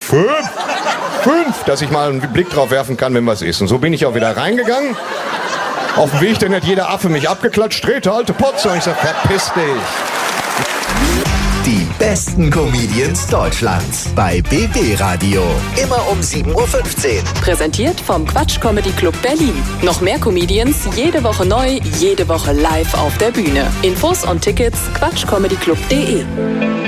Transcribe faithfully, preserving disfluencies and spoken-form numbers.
fünf, fünf, dass ich mal einen Blick drauf werfen kann, wenn was ist. Und so bin ich auch wieder reingegangen. Auf dem Weg, dann hat jeder Affe mich abgeklatscht, drehte alte Potze und ich sag, verpiss dich. Die besten Comedians Deutschlands bei B B Radio. Immer um sieben Uhr fünfzehn. Präsentiert vom Quatsch Comedy Club Berlin. Noch mehr Comedians, jede Woche neu, jede Woche live auf der Bühne. Infos und Tickets quatsch comedy club punkt de.